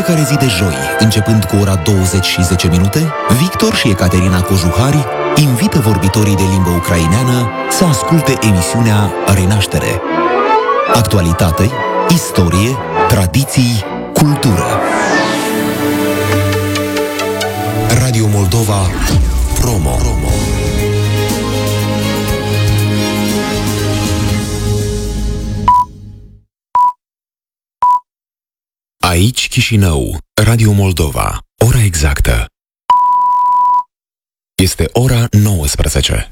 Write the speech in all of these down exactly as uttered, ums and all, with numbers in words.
fiecare zi de joi, începând cu ora douăzeci și zece minute, Victor și Ecaterina Cojuhari invită vorbitorii de limbă ucraineană să asculte emisiunea Renaștere. Actualitate, istorie, tradiții, cultură. Radio Moldova Promo. Aici Chișinău, Radio Moldova. Ora exactă este ora nouăsprezece.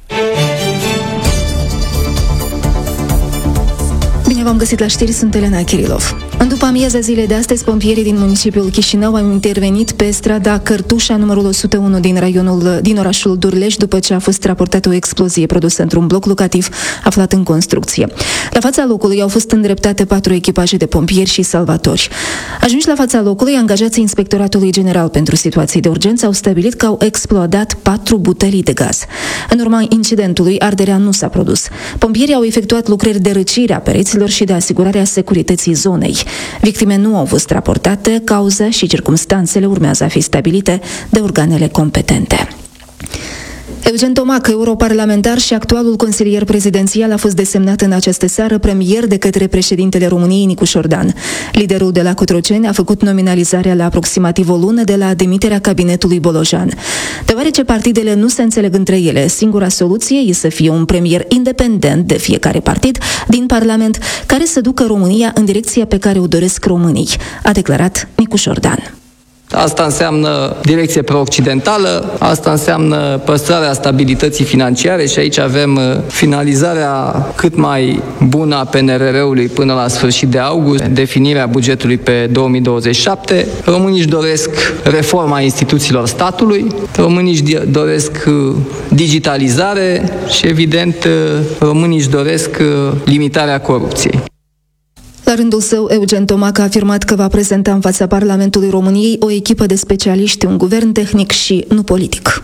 Bine v-am găsit la știri, sunt Elena Kirilov. În după amiaza zilei de astăzi, pompierii din municipiul Chișinău au intervenit pe strada Cărtușa, numărul o sută unu din raionul din orașul Durlești, după ce a fost raportată o explozie produsă într-un bloc locativ aflat în construcție. La fața locului au fost îndreptate patru echipaje de pompieri și salvatori. Ajunși la fața locului, angajații Inspectoratului General pentru Situații de Urgență au stabilit că au explodat patru butelii de gaz. În urma incidentului, arderea nu s-a produs. Pompierii au efectuat lucrări de răcire a pereților și de asigurare a securității zonei. Victime nu au fost raportate, cauza și circumstanțele urmează a fi stabilite de organele competente. Eugen Tomac, europarlamentar și actualul consilier prezidențial, a fost desemnat în această seară premier de către președintele României, Nicu Șordan. Liderul de la Cotroceni a făcut nominalizarea la aproximativ o lună de la demiterea cabinetului Bolojan. Deoarece partidele nu se înțeleg între ele, singura soluție e să fie un premier independent de fiecare partid din Parlament, care să ducă România în direcția pe care o doresc românii, a declarat Nicu Șordan. Asta înseamnă direcție pro-occidentală, asta înseamnă păstrarea stabilității financiare și aici avem finalizarea cât mai bună a P N R R-ului până la sfârșit de august, definirea bugetului pe două mii douăzeci și șapte. Românii își doresc reforma instituțiilor statului, românii își doresc digitalizare și, evident, românii își doresc limitarea corupției. La rândul său, Eugen Tomac a afirmat că va prezenta în fața Parlamentului României o echipă de specialiști, un guvern tehnic și nu politic.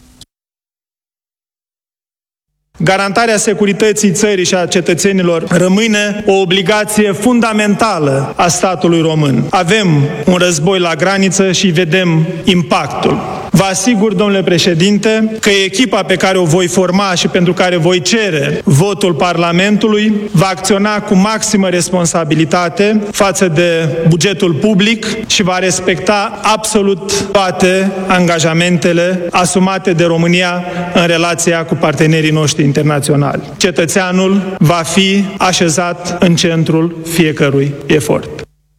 Garantarea securității țării și a cetățenilor rămâne o obligație fundamentală a statului român. Avem un război la graniță și vedem impactul. Vă asigur, domnule președinte, că echipa pe care o voi forma și pentru care voi cere votul Parlamentului va acționa cu maximă responsabilitate față de bugetul public și va respecta absolut toate angajamentele asumate de România în relația cu partenerii noștri internaționali. Cetățeanul va fi așezat în centrul fiecărui efort.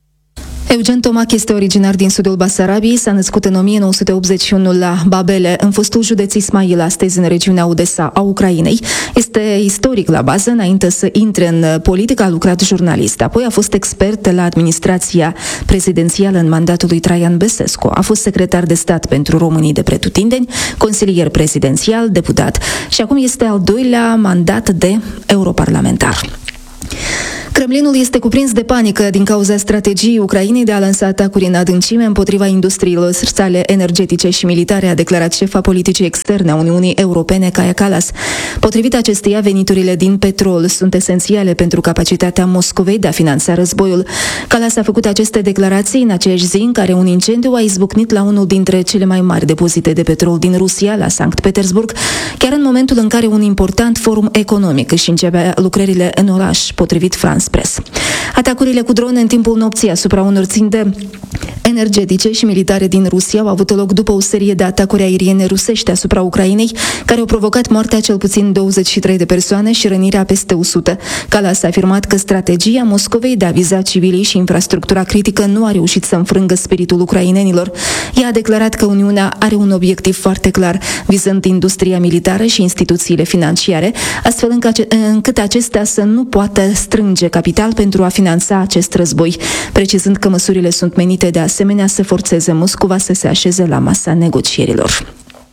Eugen Tomac este originar din sudul Basarabiei, s-a născut în o mie nouă sute optzeci și unu la Babele, în fostul județ Ismail, astăzi în regiunea Odessa a Ucrainei. Este istoric la bază, înainte să intre în politică a lucrat jurnalist, apoi a fost expert la administrația prezidențială în mandatul lui Traian Băsescu, a fost secretar de stat pentru românii de pretutindeni, consilier prezidențial, deputat și acum este al doilea mandat de europarlamentar. Kremlinul este cuprins de panică din cauza strategiei Ucrainei de a lansa atacuri în adâncime împotriva industriilor sale energetice și militare, a declarat șefa politicii externe a Uniunii Europene, Kaja Kallas. Potrivit acesteia, veniturile din petrol sunt esențiale pentru capacitatea Moscovei de a finanța războiul. Kallas a făcut aceste declarații în aceeași zi în care un incendiu a izbucnit la unul dintre cele mai mari depozite de petrol din Rusia, la Sankt Petersburg, chiar în momentul în care un important forum economic își începea lucrările în oraș, potrivit France Press. Atacurile cu drone în timpul nopții asupra unor ținte energetice și militare din Rusia au avut loc după o serie de atacuri aeriene rusești asupra Ucrainei, care au provocat moartea cel puțin douăzeci și trei de persoane și rănirea peste o sută. Kallas a afirmat că strategia Moscovei de a viza civilii și infrastructura critică nu a reușit să înfrângă spiritul ucrainenilor. Ea a declarat că Uniunea are un obiectiv foarte clar, vizând industria militară și instituțiile financiare, astfel încât acestea să nu poată strânge capital pentru a finanța acest război, precizând că măsurile sunt menite de asemenea să forțeze Moscova să se așeze la masa negocierilor.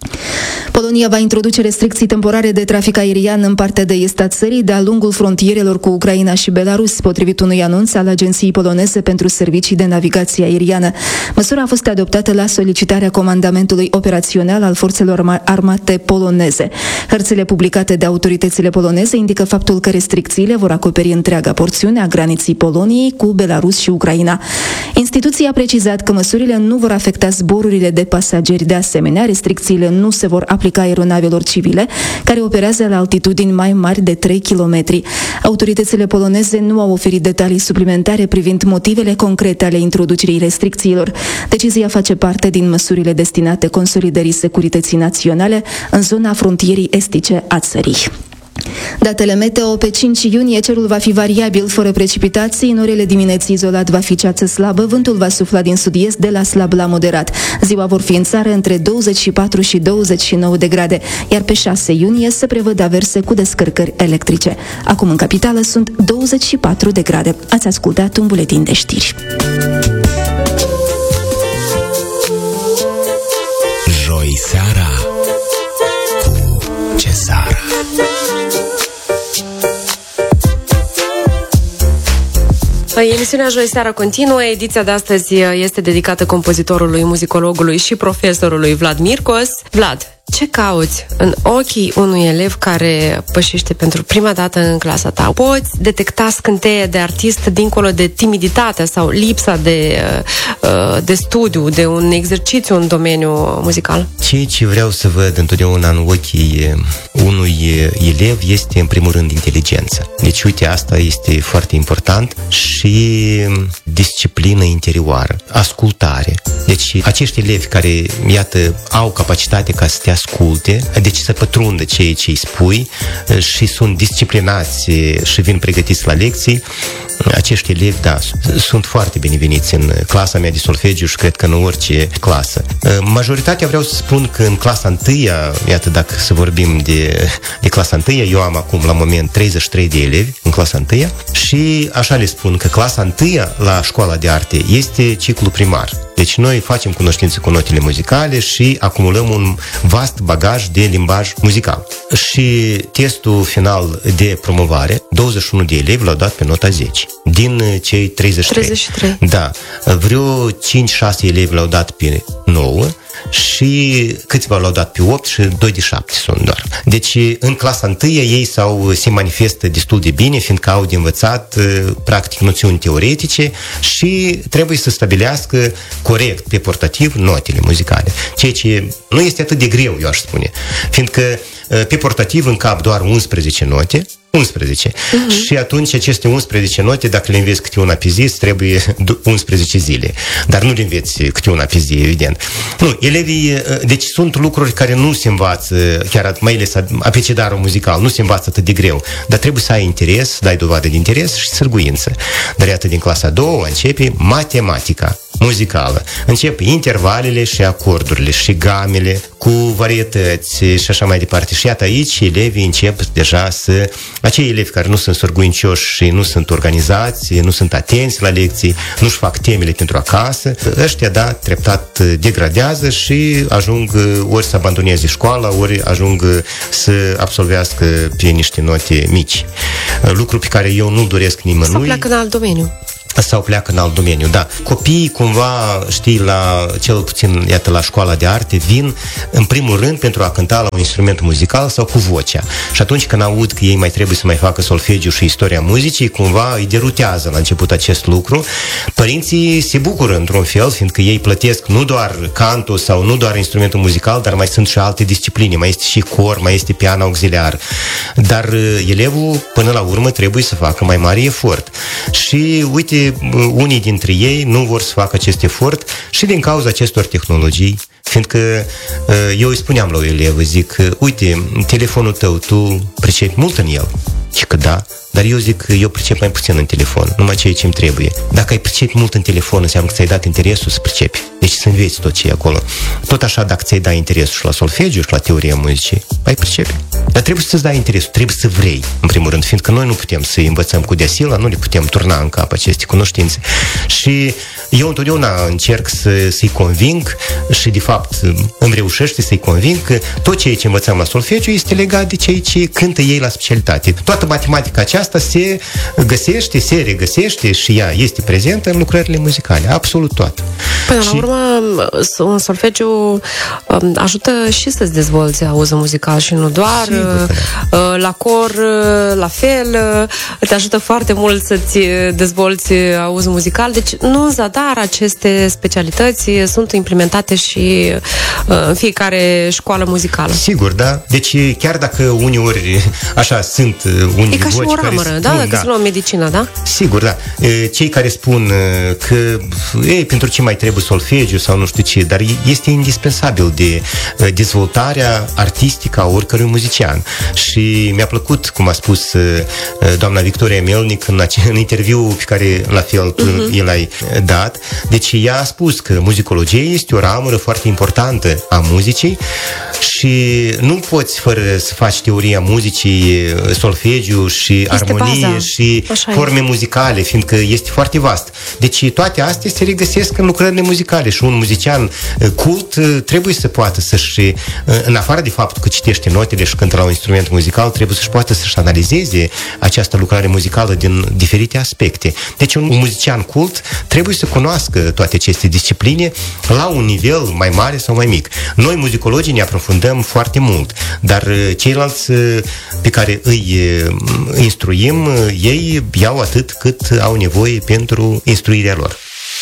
Polonia va introduce restricții temporare de trafic aerian în partea de est a țării de-a lungul frontierelor cu Ucraina și Belarus, potrivit unui anunț al Agenției Poloneze pentru Servicii de Navigație Aeriană. Măsura a fost adoptată la solicitarea Comandamentului Operațional al Forțelor Armate poloneze. Hărțile publicate de autoritățile poloneze indică faptul că restricțiile vor acoperi întreaga porțiune a graniței Poloniei cu Belarus și Ucraina. Instituția a precizat că măsurile nu vor afecta zborurile de pasageri. De asemenea, restricțiile nu se vor aplica aeronavelor civile care operează la altitudini mai mari de trei kilometri. Autoritățile poloneze nu au oferit detalii suplimentare privind motivele concrete ale introducerii restricțiilor. Decizia face parte din măsurile destinate consolidării securității naționale în zona frontierii estice a țării. Datele meteo: pe cinci iunie cerul va fi variabil, fără precipitații, în orele dimineții izolat va fi ceață slabă, vântul va sufla din sud-est de la slab la moderat. Ziua vor fi în țară între douăzeci și patru și douăzeci și nouă de grade, iar pe șase iunie se prevăd averse cu descărcări electrice. Acum în capitală sunt douăzeci și patru de grade. Ați ascultat un buletin de știri. Joi seara cu Cezara. Emisiunea Joi seara continuă. Ediția de astăzi este dedicată compozitorului, muzicologului și profesorului Vlad Mircos. Vlad, ce cauți în ochii unui elev care pășește pentru prima dată în clasa ta? Poți detecta scânteie de artist dincolo de timiditatea sau lipsa de, de studiu, de un exercițiu în domeniul muzical? Ceea ce vreau să văd întotdeauna în ochii unui elev este, în primul rând, inteligența. Deci, uite, asta este foarte important, și disciplină interioară, ascultare. Deci, acești elevi care, iată, au capacitate ca să te asculte, deci să pătrundă ceea ce îi spui și sunt disciplinați și vin pregătiți la lecții, acești elevi, da, sunt foarte bineveniți în clasa mea de solfegiu și cred că în orice clasă. Majoritatea, vreau să spun că în clasa întâia, iată, dacă să vorbim de, de clasa întâia, eu am acum la moment treizeci și trei de elevi în clasa întâia și așa le spun că clasa întâia la școala de arte este ciclu primar. Deci noi facem cunoștință cu notele muzicale și acumulăm un vast bagaj de limbaj muzical. Și testul final de promovare, douăzeci și unu de elevi l-au dat pe nota zece. Din cei treizeci și trei. treizeci și trei. Da. Vreo cinci șase elevi l-au dat pe nouă și câțiva l-au dat pe opt și doi de șapte sunt doar. Deci în clasa întâia ei sau se manifestă destul de bine, fiindcă au de învățat practic noțiuni teoretice și trebuie să stabilească corect, pe portativ, notele muzicale. Ceea ce nu este atât de greu, eu aș spune, fiindcă pe portativ în cap doar unsprezece note, unsprezece. Uh-huh. Și atunci aceste unsprezece note, dacă le înveți câte una pe zi, îți trebuie unsprezece zile. Dar nu le înveți câte una pe zi, evident. Nu, elevii, deci sunt lucruri care nu se învață, chiar mai ales abecedarul muzical, nu se învață atât de greu, dar trebuie să ai interes, să dai dovadă de interes și sârguință. Dar iată, din clasa a doua începe matematica muzicală. Încep intervalele și acordurile și gamele cu varietăți și așa mai departe. Și iată, aici elevii încep deja să... Acei elevi care nu sunt sorguincioși și nu sunt organizați, nu sunt atenți la lecții, nu-și fac temele pentru acasă, ăștia, da, treptat degradează și ajung ori să abandoneze școala, ori ajung să absolvească pe niște note mici. Lucru pe care eu nu-l doresc nimănui. Sau pleacă în alt domeniu. Sau pleacă în alt domeniu, da. Copiii cumva, știi, la, cel puțin, iată, la școala de arte, vin în primul rând pentru a cânta la un instrument muzical sau cu vocea. Și atunci când aud că ei mai trebuie să mai facă solfegiu și istoria muzicii, cumva îi derutează la început acest lucru. Părinții se bucură într-un fel, fiindcă ei plătesc nu doar cantul sau nu doar instrumentul muzical, dar mai sunt și alte discipline, mai este și cor, mai este pian auxiliar. Dar elevul, până la urmă, trebuie să facă mai mare efort. Și, uite, unii dintre ei nu vor să facă acest efort și din cauza acestor tehnologii, fiindcă eu îi spuneam la o elevă, zic, uite, telefonul tău, tu pricepi mult în el? Și că da, dar eu zic că eu pricep mai puțin în telefon, numai ceea ce îmi trebuie. Dacă ai pricepi mult în telefon, înseamnă că ți-ai dat interesul să pricepi. Deci să înveți tot ce e acolo. Tot așa, dacă ți-ai dat interesul și la solfegiu și la teoria muzicii, ai pricepi. Dar trebuie să-ți dai interesul, trebuie să vrei, în primul rând, fiindcă noi nu putem să învățăm cu deasila, nu le putem turna în cap aceste cunoștințe. Și eu întotdeauna încerc să, să-i conving și, de fapt, îmi reușește să-i conving că tot ceea ce învățăm la solfegiu este legat de ceea ce cântă ei la specialitate. Toată matematica aceasta se găsește, se regăsește și ea este prezentă în lucrările muzicale, absolut toată. Până și... la urmă, un solfegiu ajută și să-ți dezvolți auzul muzical și nu doar. Sigur, da. La cor, la fel, te ajută foarte mult să-ți dezvolți auzul muzical, deci nu în zadar aceste specialități sunt implementate și în fiecare școală muzicală. Sigur, da. Deci chiar dacă uneori așa sunt unii e ca și o ramură, da? Spun, dacă da. Se luăm medicină, da? Sigur, da. Cei care spun că ei, pentru ce mai trebuie solfegiu sau nu știu ce, dar este indispensabil de dezvoltarea artistică a oricărui muzician. Și mi-a plăcut, cum a spus doamna Victoria Melnic în, ace- în interviu pe care la fel tu uh-huh. el ai dat. Deci ea a spus că muzicologia este o ramură foarte importantă a muzicii și nu poți fără să faci teoria muzicii, solfegiu și este armonie baza. Și așa forme e. Muzicale, fiindcă este foarte vast. Deci toate astea se regăsesc în lucrările muzicale și un muzician cult trebuie să poată să-și, în afară de faptul că citește notele și cântă la un instrument muzical, trebuie să-și poată să-și analizeze această lucrare muzicală din diferite aspecte. Deci un muzician cult trebuie să cunoască toate aceste discipline la un nivel mai mare sau mai mic. Noi, muzicologii, ne aprofundăm foarte mult, dar ceilalți pe care îi instruim, ei iau atât cât au nevoie pentru instruirea lor.